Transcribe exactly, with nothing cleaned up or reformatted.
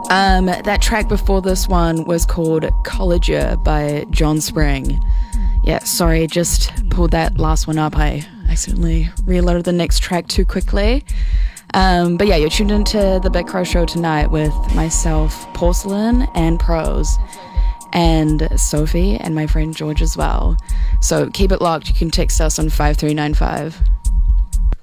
Um, that track before this one was called Colleger by John Spring. Yeah, sorry, just pulled that last one up. I accidentally reloaded the next track too quickly. Um, but yeah, you're tuned into the Big Crow Show tonight with myself, Porcelain, and Prose, and Sophie, and my friend George as well. So keep it locked. You can text us on five three nine five.